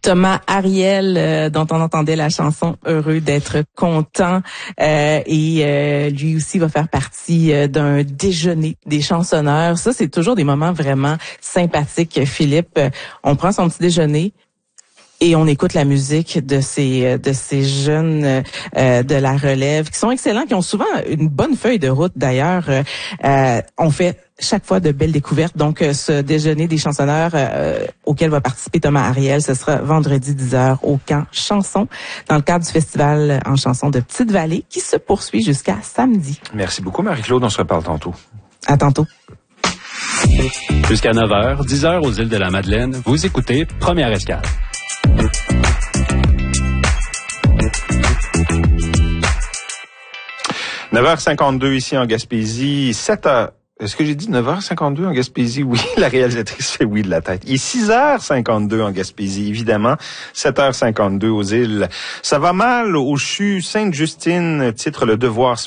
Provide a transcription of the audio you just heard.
Thomas Ariel, dont on entendait la chanson Heureux d'être content, et lui aussi va faire partie d'un déjeuner des chansonneurs. Ça, c'est toujours des moments vraiment sympathiques, Philippe. On prend son petit déjeuner et on écoute la musique de ces jeunes de la relève qui sont excellents, qui ont souvent une bonne feuille de route d'ailleurs. On fait chaque fois de belles découvertes. Donc, ce déjeuner des chansonneurs auquel va participer Thomas Ariel, ce sera vendredi 10h au Camp Chanson, dans le cadre du festival en chansons de Petite-Vallée, qui se poursuit jusqu'à samedi. Merci beaucoup, Marie-Claude. On se reparle tantôt. À tantôt. Jusqu'à 9h, 10h aux îles de la Madeleine, vous écoutez Première Escale. 9h52 ici en Gaspésie, 7h. Est-ce que j'ai dit 9h52 en Gaspésie? Oui, la réalisatrice fait oui de la tête. Il est 6h52 en Gaspésie, évidemment. 7h52 aux îles. Ça va mal au CHU Sainte-Justine, titre Le Devoir